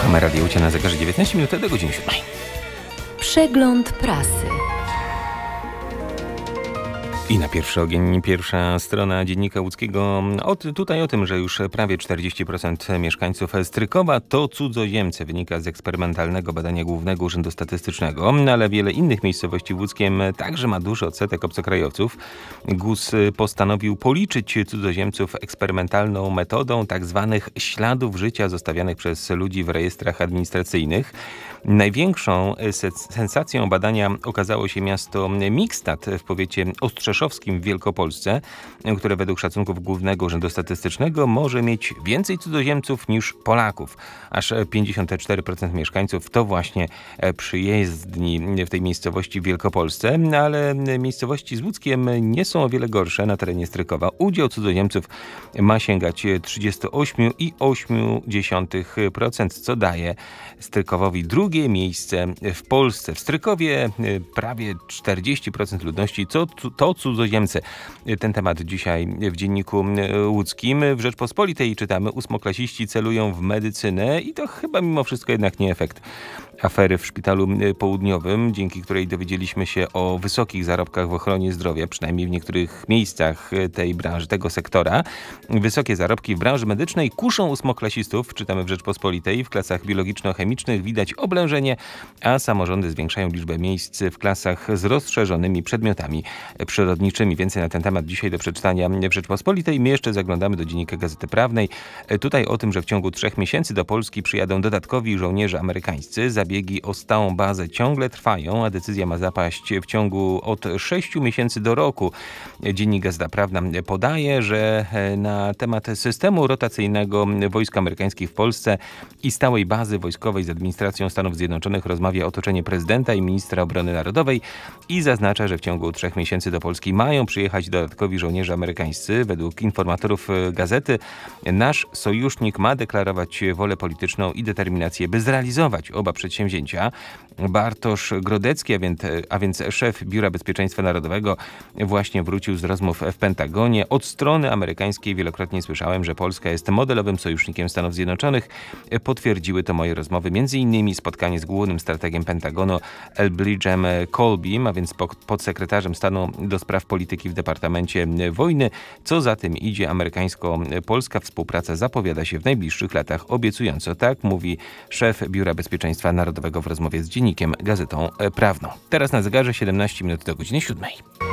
Słuchamy Radiołcia na zegarze 19 minut do godziny 7. Przegląd prasy. I na pierwszy ogień pierwsza strona Dziennika Łódzkiego. Tutaj o tym, że już prawie 40% mieszkańców Strykowa to cudzoziemcy. Wynika z eksperymentalnego badania Głównego Urzędu Statystycznego, ale wiele innych miejscowości w Łódzkiem także ma duży odsetek obcokrajowców. GUS postanowił policzyć cudzoziemców eksperymentalną metodą tak zwanych śladów życia zostawianych przez ludzi w rejestrach administracyjnych. Największą sensacją badania okazało się miasto Mikstad w powiecie ostrzeszowskim w Wielkopolsce, które według szacunków Głównego Urzędu Statystycznego może mieć więcej cudzoziemców niż Polaków. Aż 54% mieszkańców to właśnie przyjezdni w tej miejscowości w Wielkopolsce, ale miejscowości z Łódzkiem nie są o wiele gorsze. Na terenie Strykowa udział cudzoziemców ma sięgać 38,8%, co daje Strykowowi drugie miejsce w Polsce. W Strykowie prawie 40% ludności to cudzoziemcy. Ten temat dzisiaj w Dzienniku Łódzkim. W Rzeczpospolitej czytamy: ósmoklasiści celują w medycynę i to chyba mimo wszystko jednak nie efekt afery w Szpitalu Południowym, dzięki której dowiedzieliśmy się o wysokich zarobkach w ochronie zdrowia, przynajmniej w niektórych miejscach tej branży, tego sektora. Wysokie zarobki w branży medycznej kuszą ósmoklasistów, czytamy w Rzeczpospolitej. W klasach biologiczno-chemicznych widać oblężenie, a samorządy zwiększają liczbę miejsc w klasach z rozszerzonymi przedmiotami przyrodniczymi. Więcej na ten temat dzisiaj do przeczytania w Rzeczpospolitej. My jeszcze zaglądamy do Dziennika Gazety Prawnej. Tutaj o tym, że w ciągu 3 miesięcy do Polski przyjadą dodatkowi żołnierze amerykańscy. Zabiegi o stałą bazę ciągle trwają, a decyzja ma zapaść w ciągu od 6 miesięcy do roku. Dziennik Gazeta Prawna podaje, że na temat systemu rotacyjnego wojsk amerykańskich w Polsce i stałej bazy wojskowej z administracją Stanów Zjednoczonych rozmawia otoczenie prezydenta i ministra obrony narodowej i zaznacza, że w ciągu 3 miesięcy do Polski mają przyjechać dodatkowi żołnierze amerykańscy. Według informatorów gazety nasz sojusznik ma deklarować wolę polityczną i determinację, by zrealizować oba przedsięwzięcia. Bartosz Grodecki, a więc szef Biura Bezpieczeństwa Narodowego, właśnie wrócił z rozmów w Pentagonie. Od strony amerykańskiej wielokrotnie słyszałem, że Polska jest modelowym sojusznikiem Stanów Zjednoczonych. Potwierdziły to moje rozmowy, m.in. spotkanie z głównym strategiem Pentagonu Elbridge'em Colbym, a więc podsekretarzem stanu do spraw polityki w Departamencie Wojny. Co za tym idzie, amerykańsko-polska współpraca zapowiada się w najbliższych latach obiecująco. Tak mówi szef Biura Bezpieczeństwa Narodowego w rozmowie z Dziennikiem Gazetą Prawną. Teraz na zegarze 17 minut do godziny 7.